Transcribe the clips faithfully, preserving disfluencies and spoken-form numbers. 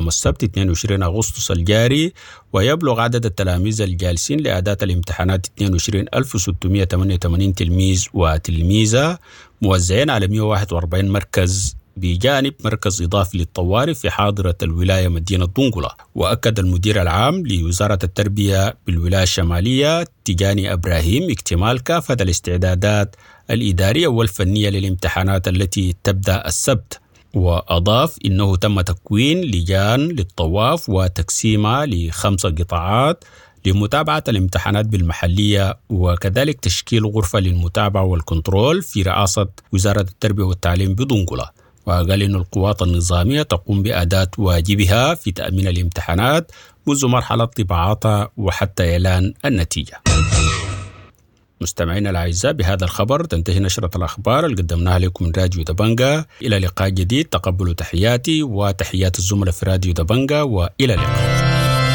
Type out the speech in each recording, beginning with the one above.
السبت اثنين وعشرين أغسطس الجاري، ويبلغ عدد التلاميذ الجالسين لأداة الامتحانات اثنين وعشرين ألف وستمائة وثمانية وثمانين تلميذ وتلميذة موزعين على مئة وواحد وأربعين مركز بجانب مركز إضافي للطوارئ في حاضرة الولاية مدينة دنقلة. وأكد المدير العام لوزارة التربية بالولاية الشمالية تيجاني إبراهيم اكتمال كافة الاستعدادات الإدارية والفنية للامتحانات التي تبدأ السبت. وأضاف إنه تم تكوين لجان للطواف وتقسيمها لخمس قطاعات لمتابعة الامتحانات بالمحلية، وكذلك تشكيل غرفة للمتابعة والكنترول في رئاسة وزارة التربية والتعليم بدنقلة. وقال إن القوات النظامية تقوم بأداة واجبها في تأمين الامتحانات منذ مرحلة طباعتها وحتى إعلان النتيجة. مستمعينا الأعزاء، بهذا الخبر تنتهي نشرة الأخبار اللي قدمناها لكم من راديو دبنجة. إلى لقاء جديد، تقبلوا تحياتي وتحيات الزملاء في راديو دبنجة، وإلى اللقاء.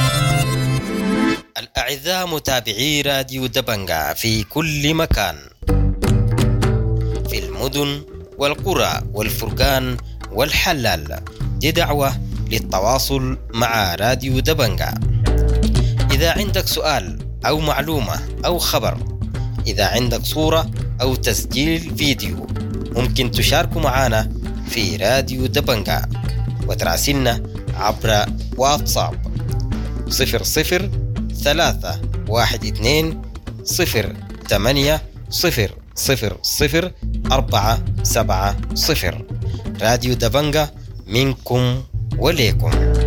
الأعزاء متابعي راديو دبنجة في كل مكان، في المدن والقرى والفرقان والحلال، دي دعوة للتواصل مع راديو دبنجة. إذا عندك سؤال أو معلومة أو خبر، إذا عندك صورة أو تسجيل فيديو، ممكن تشاركوا معنا في راديو دبنجة وتراسلنا عبر واتساب صفر صفر ثلاثة واحد اثنين صفر ثمانية صفر صفر صفر أربعة سبعة صفر. راديو دبنجة، منكم وليكم.